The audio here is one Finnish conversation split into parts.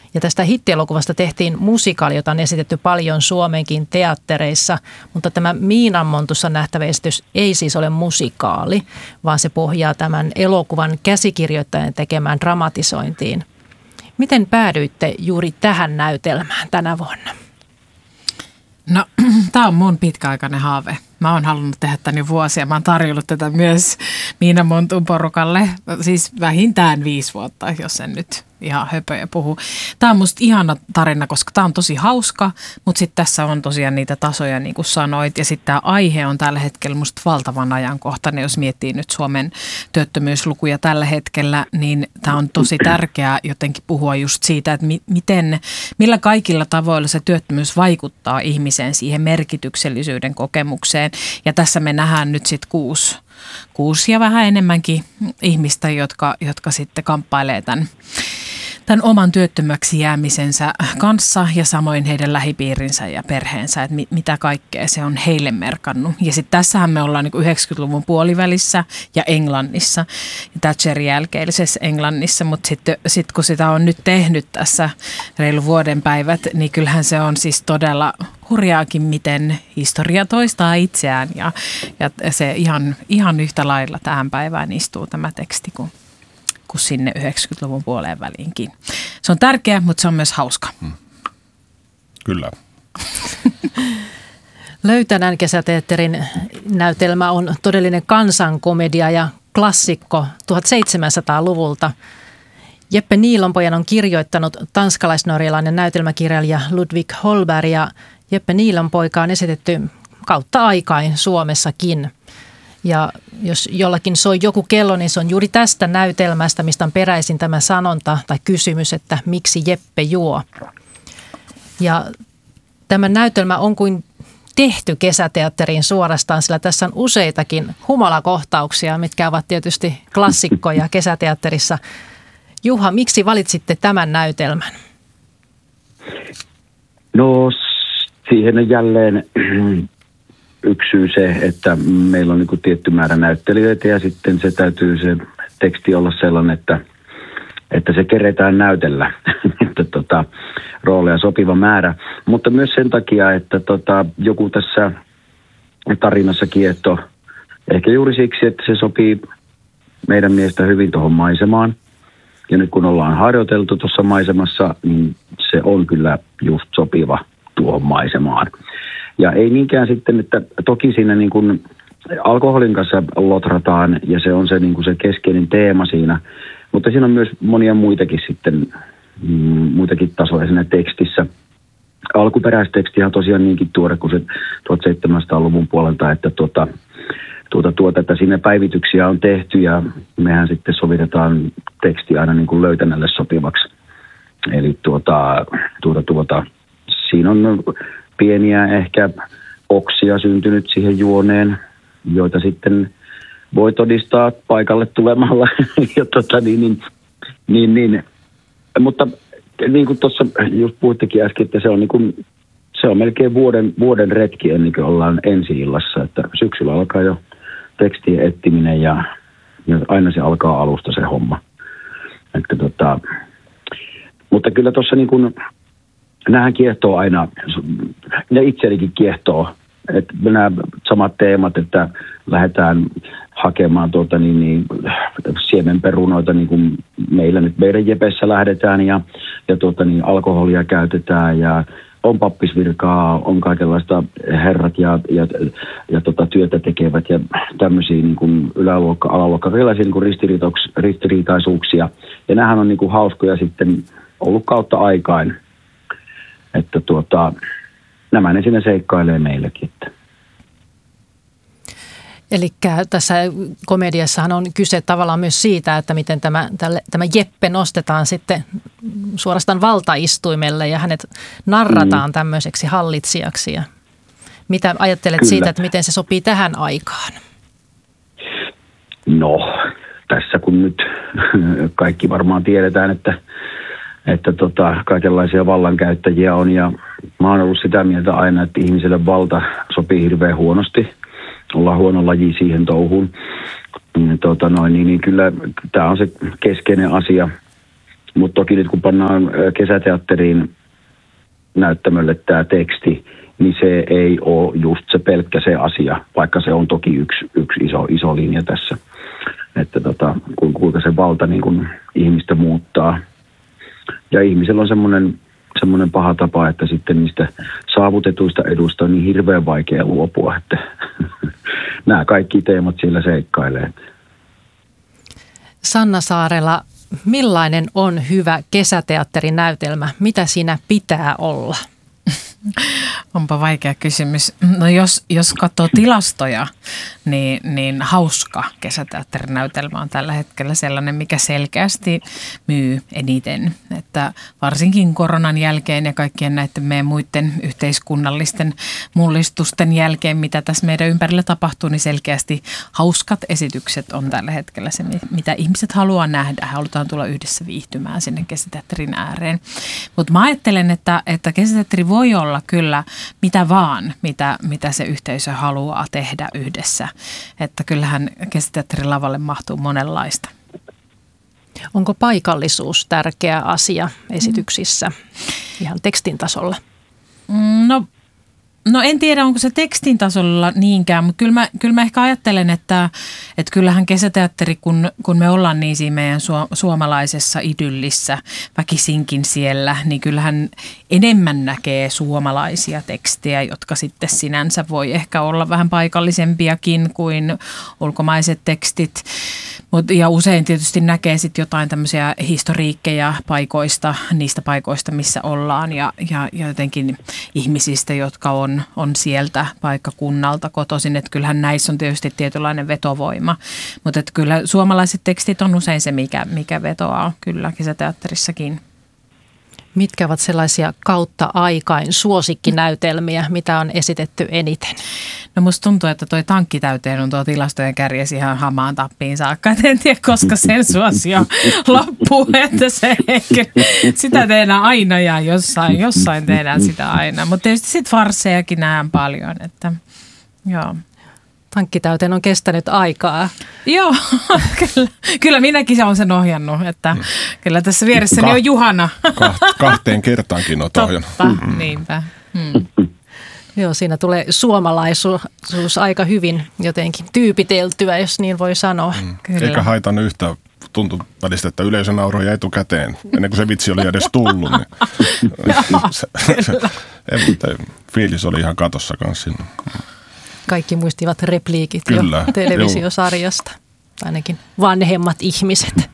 Ja tästä hittielokuvasta tehtiin musikaali, jota on esitetty paljon Suomenkin teattereissa, mutta tämä Miinanmontussa nähtävä esitys ei siis ole musikaali, vaan se pohjaa tämän elokuvan käsikirjoittajan tekemään dramatisointiin. Miten päädyitte juuri tähän näytelmään tänä vuonna? No, tämä on mun pitkäaikainen haave. Mä oon halunnut tehdä tämän jo vuosia. Mä oon tarjollut tätä myös Miinamontun porukalle, siis vähintään 5 vuotta, jos en nyt ihan höpöjä puhu. Tämä on musta ihana tarina, koska tämä on tosi hauska, mutta sitten tässä on tosiaan niitä tasoja, niin kuin sanoit. Ja sitten tämä aihe on tällä hetkellä musta valtavan ajankohtainen, jos miettii nyt Suomen työttömyyslukuja tällä hetkellä, niin tämä on tosi tärkeää jotenkin puhua just siitä, että millä kaikilla tavoilla se työttömyys vaikuttaa ihmiseen siihen merkityksellisyyden kokemukseen. Ja tässä me nähdään nyt sitten 6 ja vähän enemmänkin ihmistä, jotka sitten kamppailee tämän oman työttömäksi jäämisensä kanssa ja samoin heidän lähipiirinsä ja perheensä, että mitä kaikkea se on heille merkannut. Ja sitten tässähän me ollaan niin 90-luvun puolivälissä ja Englannissa, Thatcherin jälkeisessä Englannissa, mutta sitten kun sitä on nyt tehnyt tässä reilu vuoden päivät, niin kyllähän se on siis todella hurjaakin, miten historia toistaa itseään ja se ihan yhtä lailla tähän päivään istuu tämä teksti kuin sinne 90-luvun puoleen väliinkin. Se on tärkeä, mutta se on myös hauska. Kyllä. Löytänän kesäteatterin näytelmä on todellinen kansankomedia ja klassikko 1700-luvulta. Jeppe Niilonpojan on kirjoittanut tanskalaisnorjalainen näytelmäkirjailija Ludvig Holberg ja Jeppe Niilonpoika on esitetty kautta aikain Suomessakin. Ja jos jollakin soi joku kello, niin se on juuri tästä näytelmästä, mistä on peräisin tämä sanonta tai kysymys, että miksi Jeppe juo. Ja tämä näytelmä on kuin tehty kesäteatteriin suorastaan, sillä tässä on useitakin humalakohtauksia, mitkä ovat tietysti klassikkoja kesäteatterissa. Juha, miksi valitsitte tämän näytelmän? No siihen on jälleen yksi syy se, että meillä on niin kuin tietty määrä näyttelijöitä ja sitten se täytyy se teksti olla sellainen, että se keretään näytellä, että rooleja sopiva määrä. Mutta myös sen takia, että joku tässä tarinassa kiehtoo, ehkä juuri siksi, että se sopii meidän mielestä hyvin tuohon maisemaan. Ja nyt kun ollaan harjoiteltu tuossa maisemassa, niin se on kyllä just sopiva tuohon maisemaan. Ja ei niinkään sitten, että toki siinä niin kuin alkoholin kanssa lotrataan ja se on se, niin kuin se keskeinen teema siinä. Mutta siinä on myös monia muitakin sitten, muitakin tasoja siinä tekstissä. Alkuperäistekstihan on tosiaan niinkin tuore kuin se 1700-luvun puolelta, että että siinä päivityksiä on tehty ja mehän sitten sovitetaan teksti aina niin kuin löytännälle sopivaksi. Eli siinä on pieniä ehkä oksia syntynyt siihen juoneen, joita sitten voi todistaa paikalle tulemalla. Mutta niin kuin tuossa just puhuttekin äsken, että se on melkein vuoden retki ennen kuin ollaan ensi-illassa. Että syksyllä alkaa jo tekstien etsiminen ja aina se alkaa alusta se homma. Mutta kyllä tuossa niin kuin nämähän kiehtoo aina, ne itsenikin kiehtoo, että nämä samat teemat, että lähdetään hakemaan siemenperunoita, niin kuin meidän Jepessä lähdetään ja alkoholia käytetään ja on pappisvirkaa, on kaikenlaista herrat ja työtä tekevät ja tämmöisiä niin kuin yläluokka, alaluokka, erilaisia niin kuin ristiriitaisuuksia. Ja nämähän on niin kuin hauskoja sitten ollut kautta aikain. Että nämä ne siinä seikkailee meillekin. Eli tässä komediassahan on kyse tavallaan myös siitä, että miten tämä Jeppe nostetaan sitten suorastaan valtaistuimelle ja hänet narrataan tämmöiseksi hallitsijaksi. Ja mitä ajattelet siitä, että miten se sopii tähän aikaan? No, tässä kun nyt kaikki varmaan tiedetään, että kaikenlaisia vallankäyttäjiä on ja mä oon ollut sitä mieltä aina, että ihmiselle valta sopii hirveän huonosti. Ollaan huono laji siihen touhuun. Niin kyllä tämä on se keskeinen asia. Mutta toki nyt kun pannaan kesäteatteriin näyttämölle tämä teksti, niin se ei ole just se pelkkä se asia, vaikka se on toki yksi iso linja tässä. Että kuinka se valta niin kun ihmistä muuttaa. Ja ihmisellä on semmoinen paha tapa, että sitten niistä saavutetuista edusta on niin hirveän vaikea luopua, että nämä kaikki teemat siellä seikkailee. Sanna Saarela, millainen on hyvä kesäteatterinäytelmä? Mitä siinä pitää olla? Onpa vaikea kysymys. No jos katsoo tilastoja, niin hauska kesäteatterinäytelmä on tällä hetkellä sellainen, mikä selkeästi myy eniten. Että varsinkin koronan jälkeen ja kaikkien näiden meidän muiden yhteiskunnallisten mullistusten jälkeen, mitä tässä meidän ympärillä tapahtuu, niin selkeästi hauskat esitykset on tällä hetkellä se, mitä ihmiset haluaa nähdä. Halutaan tulla yhdessä viihtymään sinne kesäteatterin ääreen. Mutta mä ajattelen, että kesäteatteri voi olla kyllä mitä vaan, mitä se yhteisö haluaa tehdä yhdessä. Että kyllähän kesäteatterin lavalle mahtuu monenlaista. Onko paikallisuus tärkeä asia esityksissä ihan tekstin tasolla? No en tiedä, onko se tekstin tasolla niinkään, mutta kyllä mä ehkä ajattelen, että kyllähän kesäteatteri, kun me ollaan niin siinä meidän suomalaisessa idyllissä väkisinkin siellä, niin kyllähän enemmän näkee suomalaisia tekstejä, jotka sitten sinänsä voi ehkä olla vähän paikallisempiakin kuin ulkomaiset tekstit. Ja usein tietysti näkee sitten jotain tämmöisiä historiikkeja paikoista, niistä paikoista, missä ollaan ja jotenkin ihmisistä, jotka on sieltä paikkakunnalta kotoisin. Että kyllähän näissä on tietysti tietynlainen vetovoima, mutta kyllä suomalaiset tekstit on usein se, mikä vetoaa kyllä kesäteatterissakin. Mitkä ovat sellaisia kautta aikain suosikkinäytelmiä, mitä on esitetty eniten? No musta tuntuu, että toi tankki täyteen on tuo tilastojen kärjes ihan hamaan tappiin saakka. En tiedä, koska sen suosio loppuu, että sitä tehdään aina ja jossain tehdään sitä aina. Mutta tietysti sitten farssejakin näen paljon, että joo. Tankki täyteen on kestänyt aikaa. Joo, kyllä minäkin olen sen ohjannut, että kyllä tässä vieressäni on Juhana. Kahteen kertaankin olet ohjannut. Totta, niinpä. Joo, siinä tulee suomalaisuus aika hyvin jotenkin tyypiteltyä, jos niin voi sanoa. Eikä haitannut yhtä tuntuu välistä, että yleisö nauroi etukäteen, ennen kuin se vitsi oli edes tullut. Fiilis oli ihan katossa kanssa. Kaikki muistivat repliikit Kyllä, jo televisiosarjasta, ainakin vanhemmat ihmiset.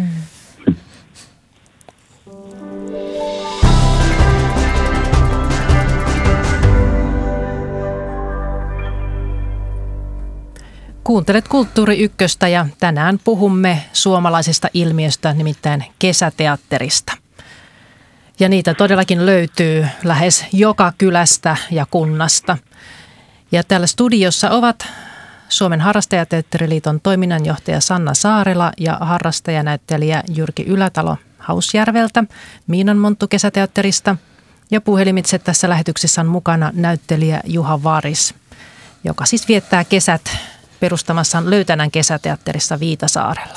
Kuuntelet Kulttuuri Ykköstä ja tänään puhumme suomalaisesta ilmiöstä, nimittäin kesäteatterista. Ja niitä todellakin löytyy lähes joka kylästä ja kunnasta. Ja täällä studiossa ovat Suomen harrastajateatteriliiton toiminnanjohtaja Sanna Saarela ja harrastajanäyttelijä Jyrki Ylätalo Hausjärveltä Miinanmonttu kesäteatterista. Ja puhelimitse tässä lähetyksessä on mukana näyttelijä Juha Varis, joka siis viettää kesät perustamassaan Löytänän kesäteatterissa Viitasaarella.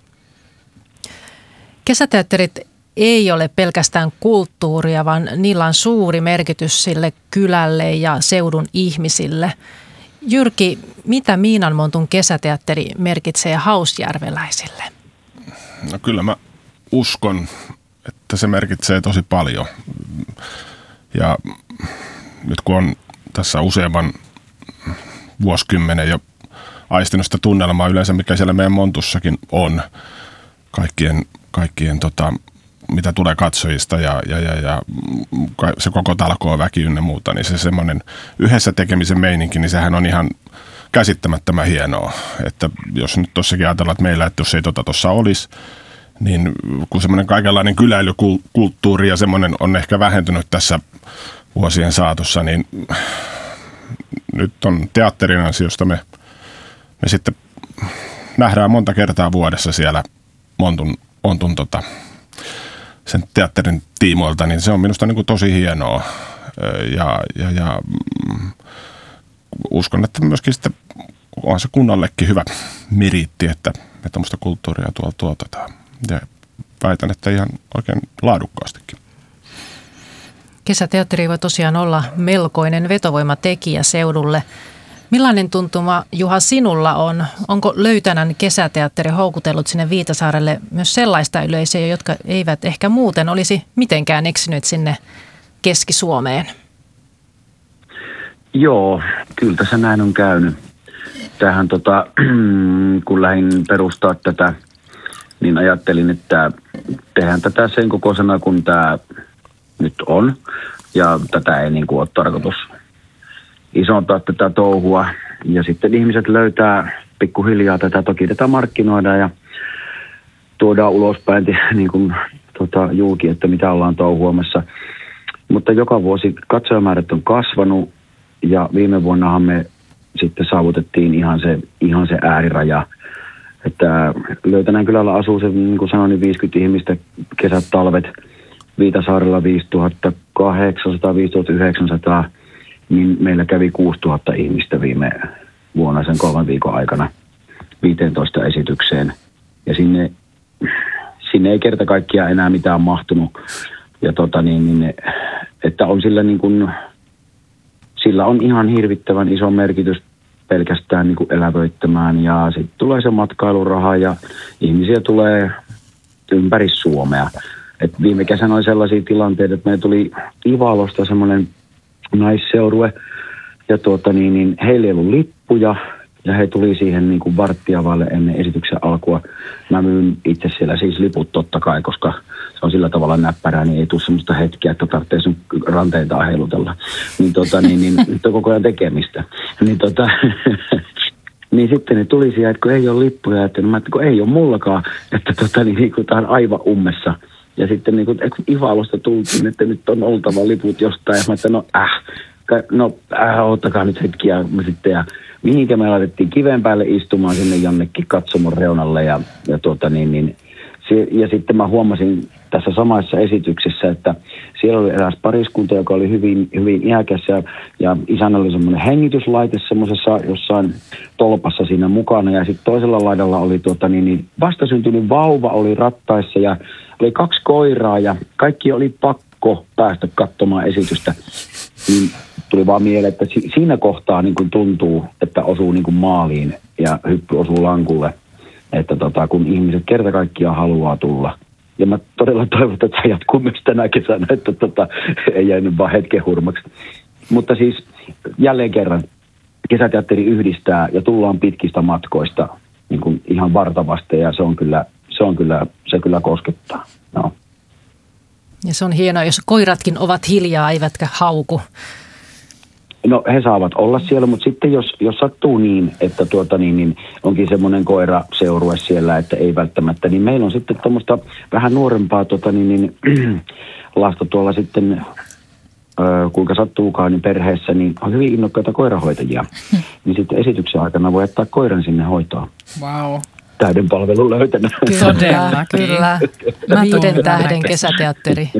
Kesäteatterit ei ole pelkästään kulttuuria, vaan niillä on suuri merkitys sille kylälle ja seudun ihmisille. Jyrki, mitä Miinanmontun kesäteatteri merkitsee hausjärveläisille? No kyllä mä uskon, että se merkitsee tosi paljon. Ja nyt kun on tässä useamman vuosikymmenen jo aistinut sitä tunnelmaa yleensä, mikä siellä meidän Montussakin on, kaikkien mitä tulee katsojista ja se koko talkoo väki ynnä muuta, niin se semmoinen yhdessä tekemisen meininki, niin sehän on ihan käsittämättömän hienoa. Että jos nyt tossakin ajatellaan, että meillä, että jos ei tuossa olisi, niin kun semmoinen kaikenlainen kyläilykulttuuri ja semmoinen on ehkä vähentynyt tässä vuosien saatossa, niin nyt on teatterin ansiosta me sitten nähdään monta kertaa vuodessa siellä Montun sen teatterin tiimoilta, niin se on minusta niin kuin tosi hienoa. Ja uskon, että myöskin sitten on se kunnallekin hyvä meriitti, että tuommoista kulttuuria tuotetaan. Ja väitän, että ihan oikein laadukkaastikin. Kesäteatteri voi tosiaan olla melkoinen vetovoimatekijä seudulle. Millainen tuntuma, Juha, sinulla on? Onko Löytänän kesäteatteri houkutellut sinne Viitasaarelle myös sellaista yleisöä, jotka eivät ehkä muuten olisi mitenkään eksynyt sinne Keski-Suomeen? Joo, kyllä tässä näin on käynyt. Tähän kun lähdin perustaa tätä, niin ajattelin, että tehdään tätä sen kokoisena kuin tämä nyt on. Ja tätä ei niin kuin ole tarkoitus isontaa tätä touhua. Ja sitten ihmiset löytää pikkuhiljaa toki tätä markkinoidaan ja tuodaan ulospäin niin kuin, julki, että mitä ollaan touhuamassa. Mutta joka vuosi katsojamäärät on kasvanut ja viime vuonnahan me sitten saavutettiin ihan se ääriraja. Että Löytänän kylällä asuu se, niin kuin sanoin, niin 50 ihmistä kesät, talvet. Viitasaarella 5800, 5900, niin meillä kävi 6000 ihmistä viime vuonna sen 3 viikon aikana 15 esitykseen. Ja sinne ei kerta kaikkiaan enää mitään mahtunut. Ja että on sillä niin kuin, sillä on ihan hirvittävän iso merkitys pelkästään niin kuin elävöittämään. Ja sitten tulee se matkailuraha ja ihmisiä tulee ympäri Suomea. Et viime kesänä oli sellaisia tilanteita, että meillä tuli Ivalosta semmoinen naisseurue ja heillä ei ollut lippuja ja he tuli siihen niin kuin varttia vaille ennen esityksen alkua. Mä myyn itse siellä siis liput totta kai, koska se on sillä tavalla näppärää, niin ei tule semmoista hetkeä, että tarvitsee sun ranteitaan heilutella. Niin nyt on koko ajan tekemistä. Niin sitten ne tuli siihen, että kun ei ole lippuja, että kun ei ole mullakaan, että tämä on aivan ummessa. Ja sitten niin kun Ivalosta tultiin, että nyt on oltava liput jostain. Ja mä että ottakaa nyt hetkiä sitten. Ja mihinkä me laitettiin kiven päälle istumaan sinne jonnekin katsomon reunalle. Ja sitten mä huomasin tässä samassa esityksessä, että siellä oli eräs pariskunta, joka oli hyvin, hyvin iäkäs. Ja isännä oli semmoinen hengityslaite semmoisessa jossain tolpassa siinä mukana. Ja sitten toisella laidalla oli vastasyntynyt vauva oli rattaissa ja oli 2 koiraa ja kaikki oli pakko päästä katsomaan esitystä. Niin tuli vaan mieleen, että siinä kohtaa niin kuin tuntuu, että osuu niin kuin maaliin ja hyppy osuu lankulle. Että kun ihmiset kerta kaikkiaan haluaa tulla. Ja mä todella toivon, että se jatkuu myös tänä kesänä, että ei jäänyt vaan hetken hurmaksi. Mutta siis jälleen kerran kesäteatteri yhdistää ja tullaan pitkistä matkoista niin kuin ihan vartavasti ja se kyllä koskettaa. No. Ja se on hienoa, jos koiratkin ovat hiljaa, eivätkä hauku. No he saavat olla siellä, mutta sitten jos sattuu niin, että onkin semmoinen koiraseurue siellä, että ei välttämättä, niin meillä on sitten tuommoista vähän nuorempaa lasta tuolla sitten, kuinka sattuukaan, niin perheessä, niin on hyvin innokkaita koirahoitajia. Niin sitten esityksen aikana voi jättää koiran sinne hoitoon. Wow. Täyden palvelun Löytänä. Kyllä. 5 tähden kesäteatteri.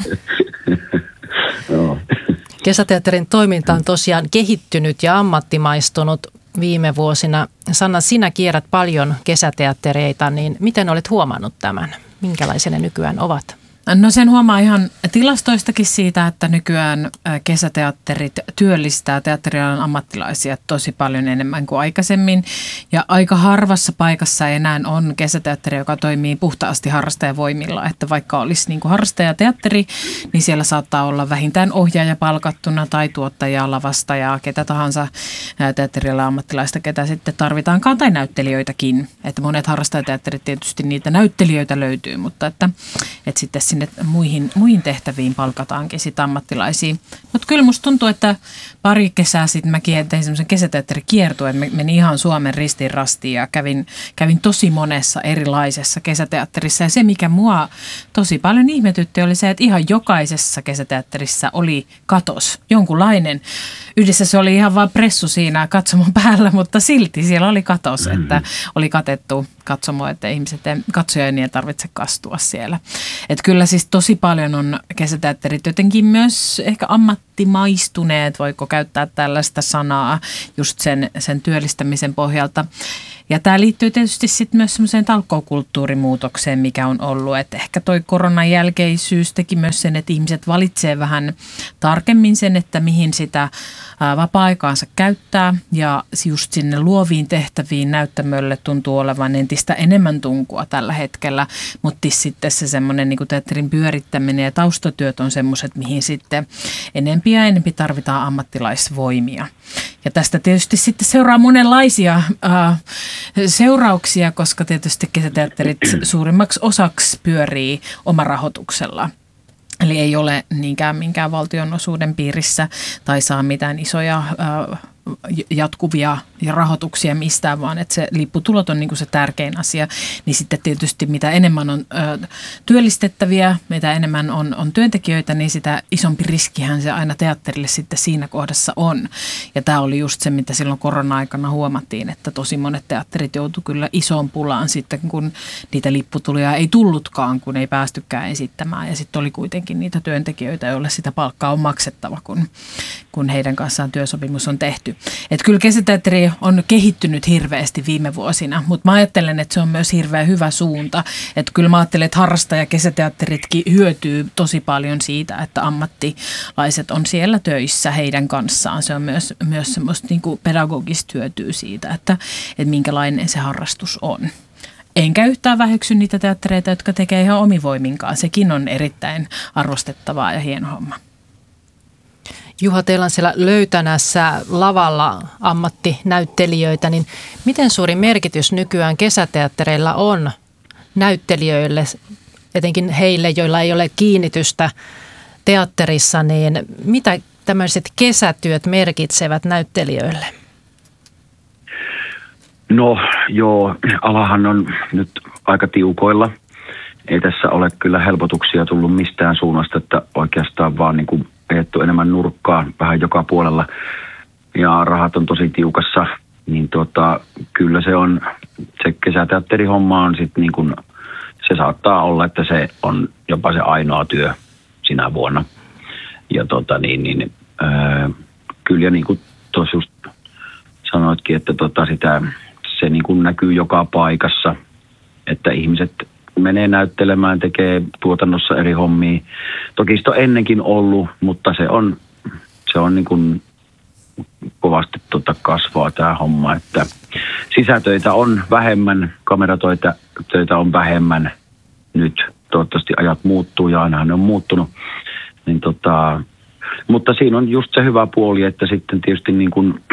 Joo. Kesäteatterin toiminta on tosiaan kehittynyt ja ammattimaistunut viime vuosina. Sanna, sinä kierrät paljon kesäteattereita, niin miten olet huomannut tämän? Minkälaisia ne nykyään ovat? No sen huomaa ihan tilastoistakin siitä, että nykyään kesäteatterit työllistää teatterialan ammattilaisia tosi paljon enemmän kuin aikaisemmin. Ja aika harvassa paikassa enää on kesäteatteri, joka toimii puhtaasti harrastajavoimilla. Että vaikka olisi niin kuin harrastajateatteri, niin siellä saattaa olla vähintään ohjaaja palkattuna tai tuottajaa, lavastajaa, ketä tahansa teatterialan ammattilaista, ketä sitten tarvitaankaan tai näyttelijöitäkin. Että monet harrastajateatterit tietysti niitä näyttelijöitä löytyy, mutta että sitten sinne muihin tehtäviin palkataankin sitten ammattilaisia. Mutta kyllä musta tuntuu, että pari kesää sitten mäkin tein semmoisen kesäteatterikiertueen. Menin ihan Suomen ristiin rastiin ja kävin tosi monessa erilaisessa kesäteatterissa. Ja se, mikä mua tosi paljon ihmetytti, oli se, että ihan jokaisessa kesäteatterissa oli katos, jonkunlainen. Yhdessä se oli ihan vaan pressu siinä katsomon päällä, mutta silti siellä oli katos, että oli katettu katsomo, että katsoja ei tarvitse kastua siellä. Että kyllä siis tosi paljon on kesäteatterit jotenkin myös ehkä ammattimaistuneet, voiko käyttää tällaista sanaa just sen työllistämisen pohjalta. Ja tämä liittyy tietysti sitten myös semmoiseen talkookulttuurimuutokseen, mikä on ollut, että ehkä toi koronan jälkeisyys teki myös sen, että ihmiset valitsee vähän tarkemmin sen, että mihin sitä vapaa-aikaansa käyttää, ja just sinne luoviin tehtäviin näyttämölle tuntuu olevan entistä enemmän tunkua tällä hetkellä, mutta sitten se semmoinen niin kuin teatterin pyörittäminen ja taustatyöt on semmoiset, mihin sitten enempi ja enempi tarvitaan ammattilaisvoimia. Ja tästä tietysti sitten seuraa monenlaisia seurauksia, koska tietysti kesäteatterit suurimmaksi osaksi pyörii omarahoituksella. Eli ei ole niinkään minkään valtionosuuden piirissä tai saa mitään isoja jatkuvia rahoituksia mistään, vaan että se lipputulot on niin kuin se tärkein asia. Niin sitten tietysti mitä enemmän on työllistettäviä, mitä enemmän on työntekijöitä, niin sitä isompi riskihän se aina teatterille sitten siinä kohdassa on. Ja tämä oli just se, mitä silloin korona-aikana huomattiin, että tosi monet teatterit joutui kyllä isoon pulaan sitten, kun niitä lipputuloja ei tullutkaan, kun ei päästykään esittämään. Ja sitten oli kuitenkin niitä työntekijöitä, joille sitä palkkaa on maksettava, kun heidän kanssaan työsopimus on tehty. Että kyllä kesäteatteri on kehittynyt hirveästi viime vuosina, mutta mä ajattelen, että se on myös hirveän hyvä suunta. Että kyllä mä ajattelen, että harrastaja kesäteatteritkin hyötyy tosi paljon siitä, että ammattilaiset on siellä töissä heidän kanssaan. Se on myös semmoista niin kuin pedagogista hyötyä siitä, että minkälainen se harrastus on. Enkä yhtään väheksy niitä teattereita, jotka tekee ihan omivoiminkaan. Sekin on erittäin arvostettavaa ja hieno homma. Juha, teillä on siellä Löytänässä lavalla ammattinäyttelijöitä, niin miten suuri merkitys nykyään kesäteattereilla on näyttelijöille, etenkin heille, joilla ei ole kiinnitystä teatterissa, niin mitä tämmöiset kesätyöt merkitsevät näyttelijöille? No joo, alahan on nyt aika tiukoilla. Ei tässä ole kyllä helpotuksia tullut mistään suunnasta, että oikeastaan vaan niin kuin ajettu enemmän nurkkaa vähän joka puolella ja rahat on tosi tiukassa, niin kyllä se kesäteatterihomma on sitten niin kuin, se saattaa olla, että se on jopa se ainoa työ sinä vuonna. Ja kyllä niin kuin tuossa just sanoitkin, että se niin kuin näkyy joka paikassa, että ihmiset menee näyttelemään, tekee tuotannossa eri hommia. Toki sitä on ennenkin ollut, mutta se on niin kuin kovasti kasvaa tämä homma, että sisätöitä on vähemmän, kameratöitä on vähemmän nyt. Toivottavasti ajat muuttuu ja ainahan ne on muuttunut. Niin mutta siinä on just se hyvä puoli, että sitten tietysti niin kuin,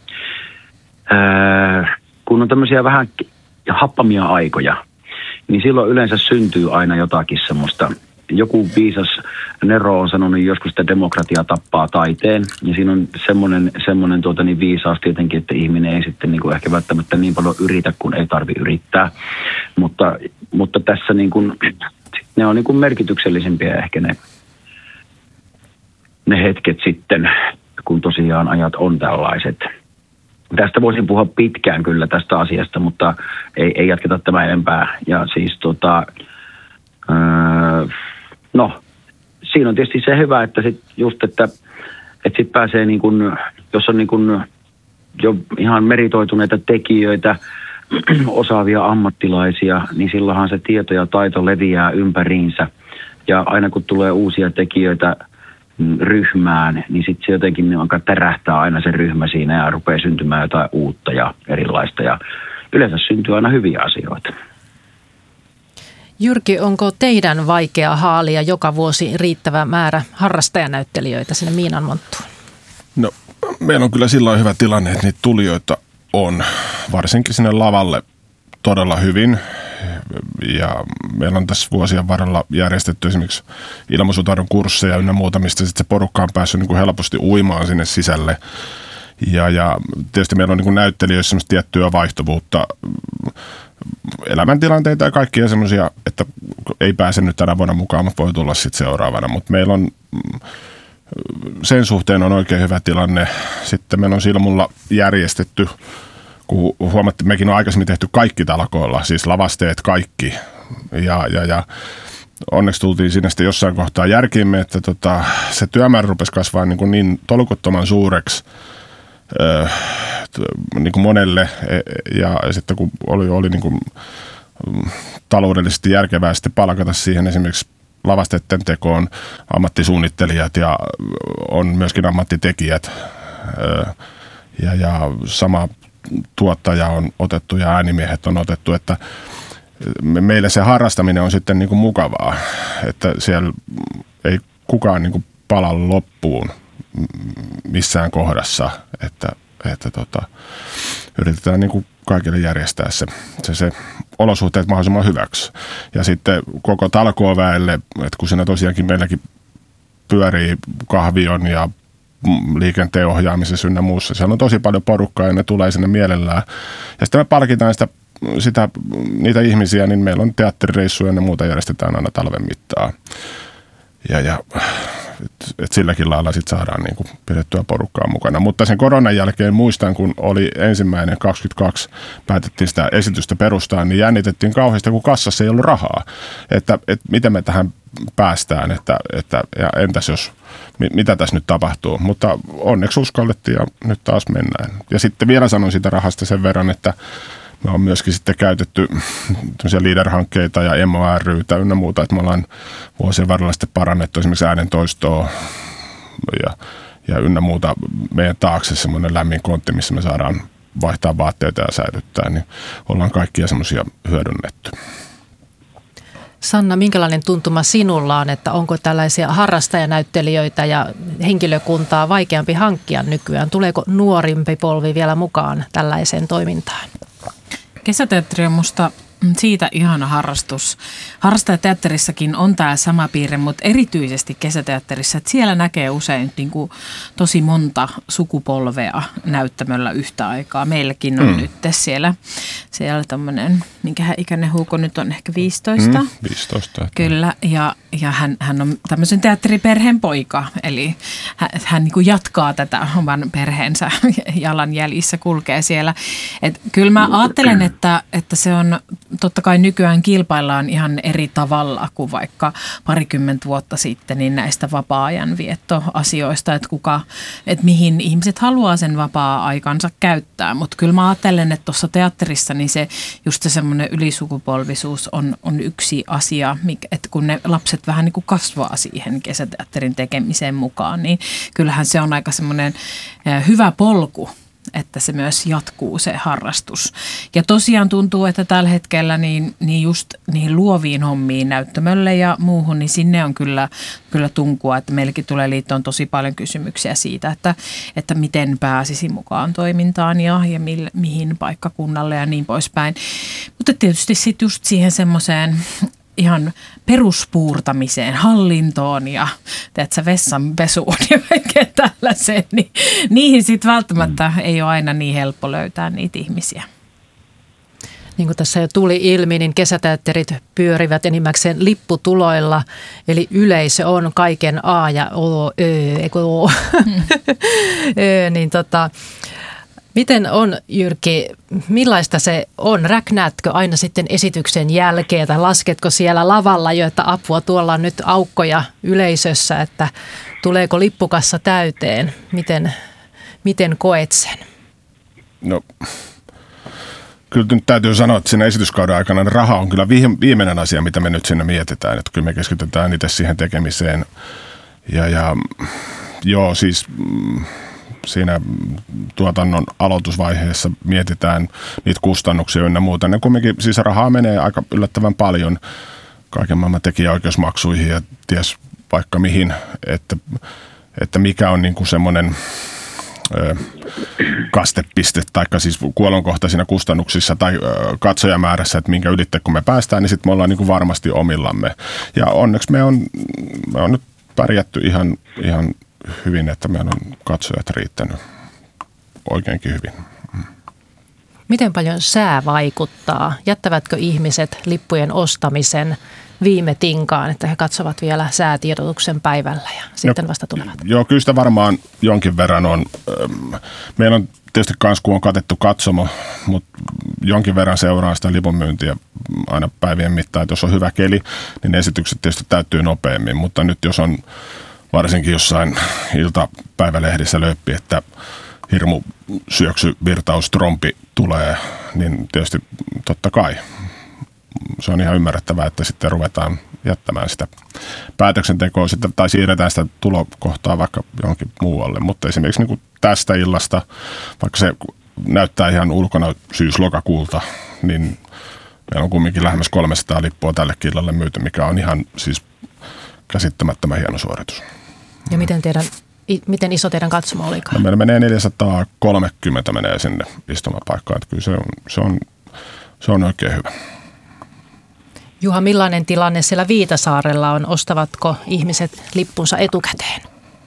kun on tämmöisiä vähän happamia aikoja, niin silloin yleensä syntyy aina jotakin semmoista. Joku viisas Nero on sanonut joskus, että demokratia tappaa taiteen. Ja siinä on semmoinen viisaus tietenkin, että ihminen ei sitten niin kuin ehkä välttämättä niin paljon yritä, kun ei tarvitse yrittää. Mutta tässä niin kuin, ne on niin kuin merkityksellisempiä ehkä ne hetket sitten, kun tosiaan ajat on tällaiset. Tästä voisin puhua pitkään kyllä tästä asiasta, mutta ei jatketa tämä enempää. Ja siis siinä on tietysti se hyvä, että että sit pääsee niin kun, jos on niin kun jo ihan meritoituneita tekijöitä, osaavia ammattilaisia, niin silloinhan se tieto ja taito leviää ympäriinsä. Ja aina kun tulee uusia tekijöitä ryhmään, niin sitten se jotenkin aika tärähtää aina se ryhmä siinä ja rupeaa syntymään jotain uutta ja erilaista. Ja yleensä syntyy aina hyviä asioita. Jyrki, onko teidän vaikea haalia joka vuosi riittävä määrä harrastajanäyttelijöitä sinne Miinanmonttuun? No, meillä on kyllä silloin hyvä tilanne, että niitä tulijoita on varsinkin sinne lavalle todella hyvin. Ja meillä on tässä vuosien varrella järjestetty esimerkiksi ilmaisutaidon kursseja ynnä muuta, mistä sitten se porukka on päässyt niin kuin helposti uimaan sinne sisälle. Ja tietysti meillä on niin kuin näyttelijöissä semmoista tiettyä vaihtuvuutta, elämäntilanteita ja kaikkia semmoisia, että ei pääse nyt tänä vuonna mukaan, mutta voi tulla sitten seuraavana. Mutta meillä on sen suhteen on oikein hyvä tilanne. Sitten meillä on Silmulla järjestetty, kun huomattiin, mekin on aikaisemmin tehty kaikki talkoilla, siis lavasteet kaikki. Ja onneksi tultiin siinä sitten jossain kohtaa järkiimme, että se työmäärä rupesi kasvaa niin tolkuttoman suureksi niin kuin monelle, ja sitten kun oli niin kuin taloudellisesti järkevää sitten palkata siihen esimerkiksi lavasteiden tekoon ammattisuunnittelijat ja on myöskin ammattitekijät ja sama tuottaja on otettu ja äänimiehet on otettu, että meille se harrastaminen on sitten niin kuin mukavaa, että siellä ei kukaan niin kuin pala loppuun missään kohdassa, että yritetään niin kuin kaikille järjestää se olosuhteet mahdollisimman hyväksi. Ja sitten koko talkooväelle, että kun siinä tosiaankin meilläkin pyörii kahvion ja liikenteen ohjaamisessa ynnä muussa. Siellä on tosi paljon porukkaa ja ne tulee sinne mielellään. Ja sitten me palkitaan niitä ihmisiä, niin meillä on teatterireissuja ja muuta järjestetään aina talven mittaan. Ja et silläkin lailla sit saadaan niinku pidettyä porukkaa mukana. Mutta sen koronan jälkeen muistan, kun oli ensimmäinen 22, päätettiin sitä esitystä perustaa, niin jännitettiin kauheasti, kun kassassa ei ollut rahaa. Että miten me tähän päästään, ja entäs jos, mitä tässä nyt tapahtuu. Mutta onneksi uskallettiin ja nyt taas mennään. Ja sitten vielä sanon siitä rahasta sen verran, että me on myöskin sitten käytetty leader-hankkeita ja MORYtä ynnä muuta, että me ollaan vuosien varrella sitten parannettu esimerkiksi äänentoistoa ja ynnä muuta meidän taakse semmoinen lämmin kontti, missä me saadaan vaihtaa vaatteita ja säilyttää, niin ollaan kaikkia semmoisia hyödynnetty. Sanna, minkälainen tuntuma sinulla on, että onko tällaisia harrastajanäyttelijöitä ja henkilökuntaa vaikeampi hankkia nykyään? Tuleeko nuorimpi polvi vielä mukaan tällaiseen toimintaan? Kesäteatteri on musta siitä ihana harrastus. Harrastajateatterissakin on tämä sama piirre, mutta erityisesti kesäteatterissa, että siellä näkee usein niin kuin tosi monta sukupolvea näyttämöllä yhtä aikaa. Meilläkin on nyt siellä tämmöinen, minkä ikäinen Huuko nyt on, ehkä 15. 15. Kyllä, ja hän on tämmöisen teatteriperheen poika, eli hän niin kuin jatkaa tätä oman perheensä jalanjäljissä, kulkee siellä. Et kyllä mä ajattelen, että se on, totta kai nykyään kilpaillaan ihan eri tavalla kuin vaikka 20 vuotta sitten niin näistä vapaa-ajan viettoasioista, että mihin ihmiset haluaa sen vapaa-aikansa käyttää. Mutta kyllä mä ajattelen, että tuossa teatterissa niin se just se semmoinen ylisukupolvisuus on yksi asia, että kun ne lapset vähän niin kuin kasvaa siihen kesäteatterin tekemiseen mukaan, niin kyllähän se on aika semmoinen hyvä polku, että se myös jatkuu se harrastus. Ja tosiaan tuntuu, että tällä hetkellä niin just niihin luoviin hommiin, näyttämölle ja muuhun, niin sinne on kyllä tunkua, että meillekin tulee liittoon tosi paljon kysymyksiä siitä, että miten pääsisi mukaan toimintaan ja mihin paikkakunnalle ja niin poispäin. Mutta tietysti sitten just siihen semmoiseen ihan peruspuurtamiseen, hallintoon ja vessanpesuun ja kaikkea tällaiseen, niin niihin sitten välttämättä ei ole aina niin helppo löytää niitä ihmisiä. Niin kuin tässä jo tuli ilmi, niin kesäteatterit pyörivät enimmäkseen lipputuloilla, eli yleisö on kaiken A ja O, O. Niin miten on, Jyrki, millaista se on? Räknäätkö aina sitten esityksen jälkeen tai lasketko siellä lavalla jo, että apua, tuolla on nyt aukkoja yleisössä, että tuleeko lippukassa täyteen? Miten koet sen? No, kyllä nyt täytyy sanoa, että siinä esityskauden aikana raha on kyllä viimeinen asia, mitä me nyt sinne mietitään. Että kyllä me keskitytään itse siihen tekemiseen. Ja joo, siis siinä tuotannon aloitusvaiheessa mietitään niitä kustannuksia ynnä muuta. Ne kumminkin, siis rahaa menee aika yllättävän paljon kaiken maailman tekijäoikeusmaksuihin ja ties vaikka mihin, että mikä on niin kuin semmoinen kastepiste tai siis kuolonkohta siinä kustannuksissa tai katsojamäärässä, että minkä ylitte kun me päästään, niin sitten me ollaan niin kuin varmasti omillamme. Ja onneksi me on nyt pärjätty ihan hyvin, että meillä on katsojat riittänyt oikeinkin hyvin. Miten paljon sää vaikuttaa? Jättävätkö ihmiset lippujen ostamisen viime tinkaan, että he katsovat vielä säätiedotuksen päivällä ja sitten vasta tulevat? Joo, kyllä sitä varmaan jonkin verran on. Meillä on tietysti kans kun on katettu katsomo, mutta jonkin verran seuraa sitä lipunmyyntiä aina päivien mittaan, että jos on hyvä keli, niin esitykset tietysti täyttyy nopeammin, mutta nyt jos on varsinkin jossain iltapäivälehdissä lööppi, että hirmu syöksy, virtaus, trompi tulee, niin tietysti totta kai se on ihan ymmärrettävää, että sitten ruvetaan jättämään sitä päätöksentekoa sitten, tai siirretään sitä tulokohtaa vaikka johonkin muualle. Mutta esimerkiksi niin kuin tästä illasta, vaikka se näyttää ihan ulkona syys-lokakuulta, niin meillä on kumminkin lähemmäs 300 lippua tälle illalle myyty, mikä on ihan siis käsittämättömän hieno suoritus. Ja miten iso teidän katsomo olikaan? No meillä menee 430 menee sinne istumapaikkaan, että kyllä se on oikein hyvä. Juha, millainen tilanne siellä Viitasaarella on? Ostavatko ihmiset lippunsa etukäteen?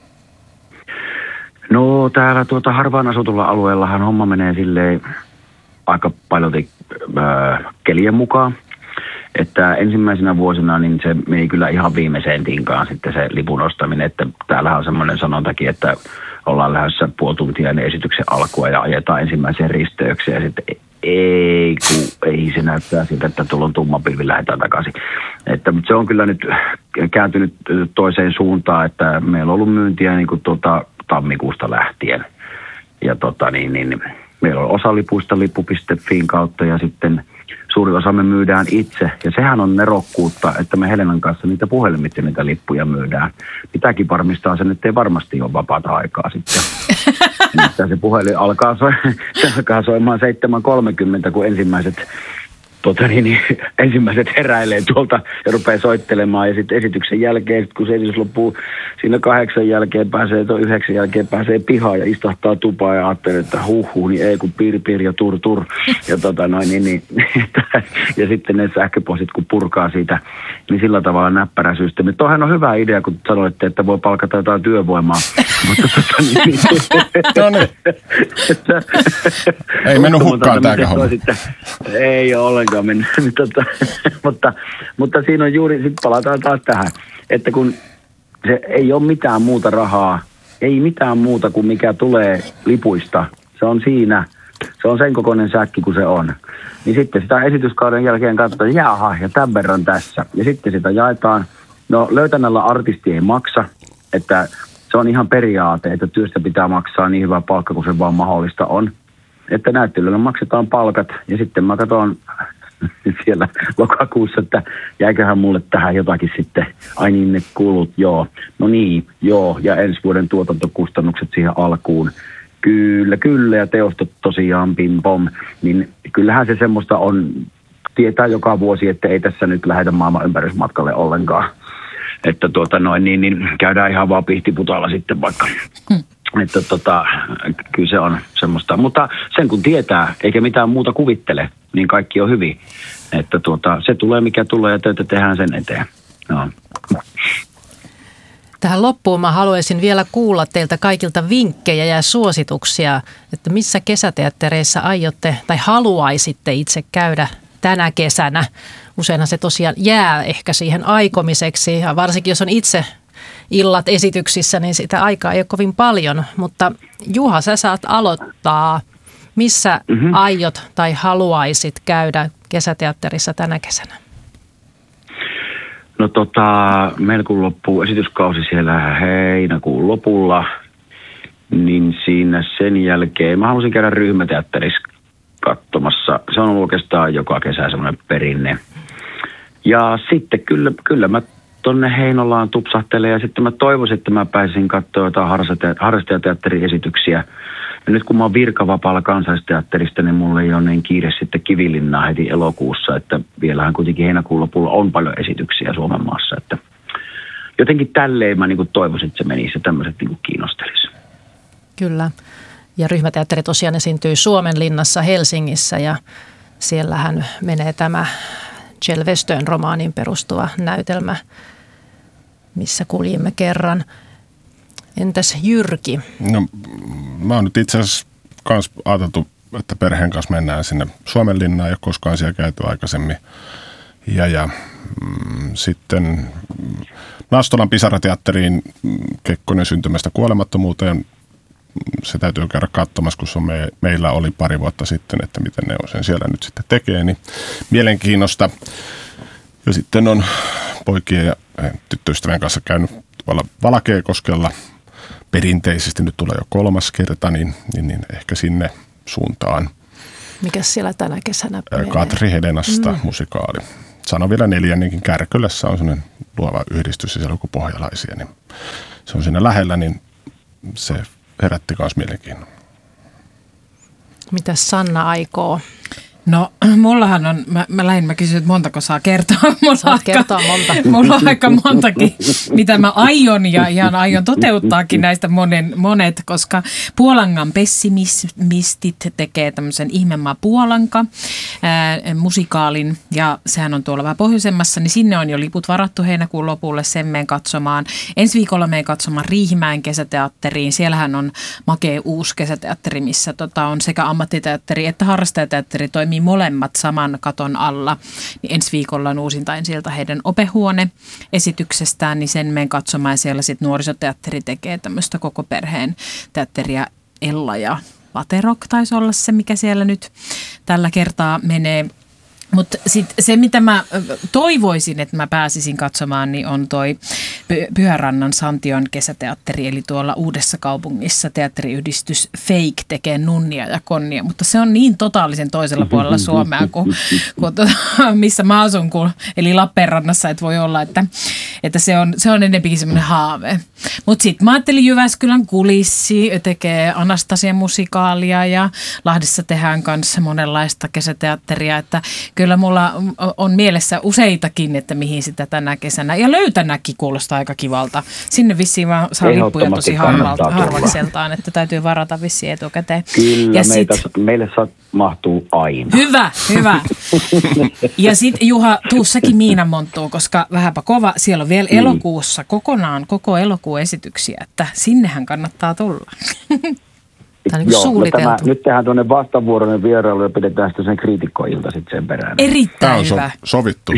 No täällä harvaan asutulla alueellahan homma menee silleen aika paljon kelien mukaan. Että ensimmäisenä vuosina niin se meni kyllä ihan viimeiseen tinkaan sitten se lipun ostaminen. Että täällähän on semmoinen sanontakin, että ollaan lähdössä puoli tuntia ennen esityksen alkua ja ajetaan ensimmäiseen risteykseen ja sitten ei se näyttää siltä, että tuolla on tumma pilvi, lähdetään takaisin. Että se on kyllä nyt kääntynyt toiseen suuntaan, että meillä on ollut myyntiä niin kuin tammikuusta lähtien. Ja meillä on osa lipuista lippu.fiin kautta ja sitten suuri osa me myydään itse. Ja sehän on nerokkuutta, että me Helenan kanssa niitä puhelimitse niitä lippuja myydään. Mitäkin varmistaa sen, että ei varmasti ole vapaata aikaa sitten. Se puhelin alkaa soimaan 7.30, kun ensimmäiset heräilee tuolta ja rupeaa soittelemaan. Ja sitten esityksen jälkeen, kun se esitys loppuu, siinä 8 jälkeen pääsee, 9 jälkeen pääsee pihaan ja istahtaa tupaan ja ajattelee, että niin ei kun piir ja tur. Ja ja sitten ne sähköpostit, kun purkaa siitä, niin sillä tavalla näppäräisyystä. Mutta toihan on hyvä idea, kun sanoitte, että voi palkata jotain työvoimaa. No niin. Ei mennyt hukkaan tämäkään homma. Ei ole ollenkaan mennyt. mutta siinä on juuri, sitten palataan taas tähän, että kun se ei ole mitään muuta rahaa, ei mitään muuta kuin mikä tulee lipuista. Se on siinä, se on sen kokoinen säkki kuin se on. Niin sitten sitä esityskauden jälkeen katsotaan, ja tämän verran tässä. Ja sitten sitä jaetaan. No löytännällä artisti ei maksa, että se on ihan periaate, että työstä pitää maksaa niin hyvä palkka kuin se vaan mahdollista on. Että näyttelyllä maksetaan palkat ja sitten mä katson siellä lokakuussa, että jäiköhän mulle tähän jotakin sitten, ai niin ne kulut, joo. No niin, joo, ja ensi vuoden tuotantokustannukset siihen alkuun. Kyllä, ja teostot tosiaan pim pom, niin kyllähän se semmoista on, tietää joka vuosi, että ei tässä nyt lähdetä maailman ympärysmatkalle ollenkaan. Että niin käydään ihan vaan Pihtiputaalla sitten vaikka. Että kyllä se on semmoista, mutta sen kun tietää, eikä mitään muuta kuvittele, niin kaikki on hyvin. Että se tulee mikä tulee ja töitä tehdään sen eteen. No. Tähän loppuun mä haluaisin vielä kuulla teiltä kaikilta vinkkejä ja suosituksia, että missä kesäteattereissa aiotte tai haluaisitte itse käydä tänä kesänä. Useinhan se tosiaan jää ehkä siihen aikomiseksi, ja varsinkin jos on itse illat esityksissä, niin sitä aikaa ei ole kovin paljon. Mutta Juha, sä saat aloittaa. Missä aiot tai haluaisit käydä kesäteatterissa tänä kesänä? No meillä kun loppuu esityskausi siellä heinäkuun lopulla, niin siinä sen jälkeen mä halusin käydä ryhmäteatterissa katsomassa. Se on oikeastaan joka kesä semmoinen perinne. Ja sitten kyllä mä tonne Heinolaan tupsahtelen ja sitten mä toivoisin, että mä pääsisin katsoa jotain harrastajateatteriesityksiä. Ja nyt kun mä oon virkavapaalla Kansallisteatterista, niin mulla ei ole niin kiire sitten Kivilinnaa heti elokuussa, että vielähän kuitenkin heinäkuun lopulla on paljon esityksiä Suomen maassa. Että jotenkin tälleen mä niin toivoisin, että se menisi ja tämmöiset niin kiinnostelisi. Kyllä. Ja ryhmäteatteri tosiaan esiintyy Suomenlinnassa Helsingissä ja siellähän menee tämä Kjell Westön romaaniin perustuva näytelmä, missä kuljimme kerran. Entäs Jyrki? No, mä oon nyt itse asiassa kans ajateltu, että perheen kanssa mennään sinne Suomenlinnaan, ei ole koskaan siellä käyty aikaisemmin. Ja sitten Nastolan Pisarateatteriin Kekkonen syntymästä kuolemattomuuteen se täytyy käydä katsomassa, kun se on meillä oli pari vuotta sitten, että miten ne sen siellä nyt sitten tekee, niin mielenkiinnosta. Ja sitten on poikien ja tyttöystävien kanssa käynyt tuolla Valkeakoskella perinteisesti, nyt tulee jo 3. kerta, niin ehkä sinne suuntaan. Mikäs siellä tänä kesänä menee? Katri Helenasta musikaali. Sano vielä 4. Kärkölässä on sellainen luova yhdistys ja siellä on joku pohjalaisia, niin se on siinä lähellä, niin se herätti myös mielenkiinnon. Mitä Sanna aikoo? No, mullahan on, mä kysyin, että montako saa kertoa. Saat kertoa monta. Mulla on aika montakin, mitä mä aion ja ihan aion toteuttaakin näistä monet, koska Puolangan pessimistit tekee tämmöisen Ihmemaa Puolanka musikaalin ja sehän on tuolla vähän pohjoisemmassa, niin sinne on jo liput varattu heinäkuun lopulle, sen meen katsomaan. Ensi viikolla meen katsomaan Riihimäen kesäteatteriin, siellähän on makea uusi kesäteatteri, missä on sekä ammattiteatteri että harrastajateatteri toimii molemmat saman katon alla. Niin ensi viikolla on uusintain sieltä heidän opehuone-esityksestään, niin sen menen katsomaan. Ja siellä sitten nuorisoteatteri tekee tämmöistä koko perheen teatteria. Ella ja Laterok taisi olla se, mikä siellä nyt tällä kertaa menee. Mutta sitten se, mitä mä toivoisin, että mä pääsisin katsomaan, niin on toi Pyhärannan Santion kesäteatteri, eli tuolla Uudessa Kaupungissa teatteriyhdistys Fake tekee Nunnia ja Konnia, mutta se on niin totaalisen toisella puolella Suomea kuin missä mä asun, eli Lappeenrannassa, että voi olla, että se on enemmänkin semmoinen haave. Mutta sitten mä ajattelin Jyväskylän Kulissi tekee Anastasian musikaalia ja Lahdessa tehdään kanssa monenlaista kesäteatteria, että kyllä mulla on mielessä useitakin, että mihin sitä tänä kesänä. Ja Löytänäkin kuulostaa aika kivalta. Sinne vissiin vaan saa lippuja tosi harvakseltaan, että täytyy varata vissiin etukäteen. Kyllä, ja meille mahtuu aina. Hyvä. Ja sitten Juha, tuu säkin Miinan monttuun, koska vähänpä kova. Siellä on vielä elokuussa kokonaan koko elokuun esityksiä, että sinnehän kannattaa tulla. Tämä on niin suunniteltu. Nyt tehdään tuonne vastavuoroinen vierailu ja pidetään sitten sen kriitikkoilta sitten sen perään. Erittäin hyvä. Sovittu.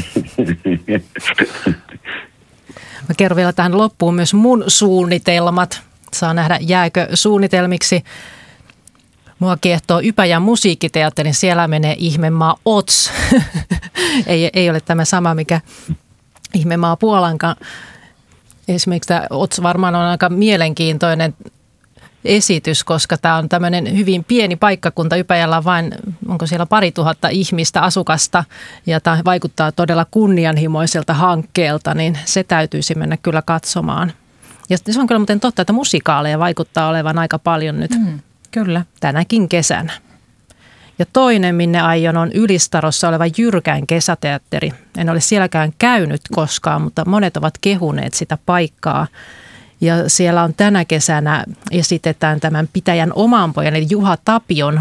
Mä kerron vielä tähän loppuun myös mun suunnitelmat. Saa nähdä, jääkö suunnitelmiksi. Mua kiehtoo Ypäjän musiikkiteatterin. Siellä menee Ihmemaa Ots. ei ole tämä sama, mikä Ihmemaa Puolanka. Esimerkiksi tämä Ots varmaan on aika mielenkiintoinen esitys, koska tämä on tämmöinen hyvin pieni paikkakunta. Ypäjällä on vain, onko siellä 2000 ihmistä asukasta ja tämä vaikuttaa todella kunnianhimoiselta hankkeelta, niin se täytyisi mennä kyllä katsomaan. Ja se on kyllä muuten totta, että musikaaleja vaikuttaa olevan aika paljon nyt kyllä. Tänäkin kesänä. Ja toinen, minne aion, on Ylistarossa oleva Jyrkän kesäteatteri. En ole sielläkään käynyt koskaan, mutta monet ovat kehuneet sitä paikkaa. Ja siellä on tänä kesänä esitetään tämän pitäjän oman pojan, eli Juha Tapion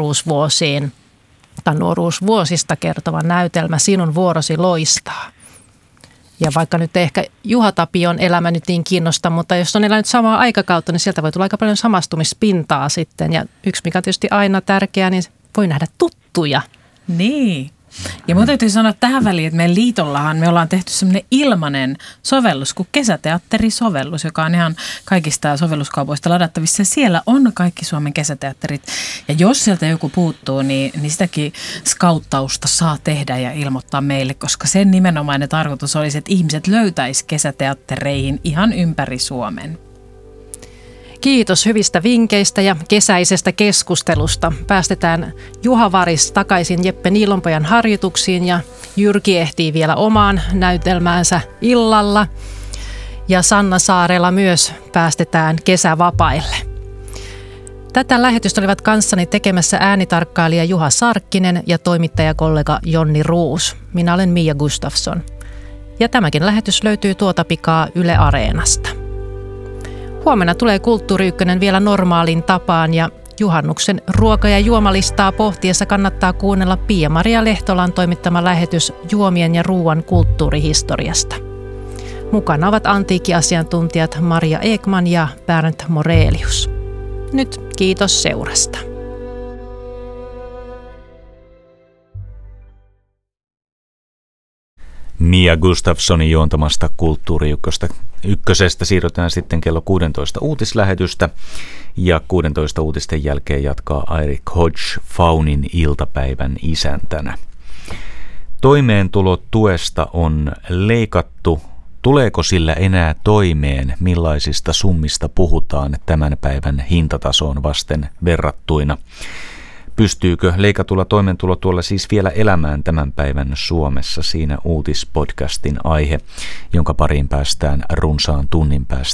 nuoruusvuosista kertova näytelmä Sinun vuorosi loistaa. Ja vaikka nyt ehkä Juha Tapion elämä nyt niin kiinnostaa, mutta jos on elänyt samaa aikakautta, niin sieltä voi tulla aika paljon samastumispintaa sitten. Ja yksi, mikä on tietysti aina tärkeää, niin voi nähdä tuttuja. Niin. Ja mun täytyy sanoa tähän väliin, että meidän liitollahan me ollaan tehty semmoinen ilmainen sovellus kuin kesäteatterisovellus, joka on ihan kaikista sovelluskaupoista ladattavissa. Ja siellä on kaikki Suomen kesäteatterit. Ja jos sieltä joku puuttuu, niin sitäkin skauttausta saa tehdä ja ilmoittaa meille, koska sen nimenomainen tarkoitus olisi, että ihmiset löytäisi kesäteattereihin ihan ympäri Suomen. Kiitos hyvistä vinkkeistä ja kesäisestä keskustelusta. Päästetään Juha Varis takaisin Jeppe Niilonpojan harjoituksiin ja Jyrki ehtii vielä omaan näytelmäänsä illalla. Ja Sanna Saarela myös päästetään kesävapaille. Tätä lähetystä olivat kanssani tekemässä äänitarkkailija Juha Sarkkinen ja toimittajakollega Jonni Ruus. Minä olen Mia Gustafsson. Ja tämäkin lähetys löytyy tuota pikaa Yle Areenasta. Huomenna tulee Kulttuuri Ykkönen vielä normaaliin tapaan ja juhannuksen ruoka- ja juomalistaa pohtiessa kannattaa kuunnella Pia-Maria Lehtolan toimittama lähetys juomien ja ruoan kulttuurihistoriasta. Mukana ovat antiikkiasiantuntijat Maria Ekman ja Bernd Morelius. Nyt kiitos seurasta. Mia Gustafssonin juontamasta Kulttuuri Ykkösestä siirrytään sitten kello 16 uutislähetystä. Ja 16 uutisten jälkeen jatkaa Eric Hodge Faunin iltapäivän isäntänä. Toimeentulotuesta on leikattu. Tuleeko sillä enää toimeen? Millaisista summista puhutaan tämän päivän hintatasoon vasten verrattuina? Pystyykö leikatulla toimeentulotuella siis vielä elämään tämän päivän Suomessa? Siinä uutispodcastin aihe, jonka pariin päästään runsaan tunnin päästä.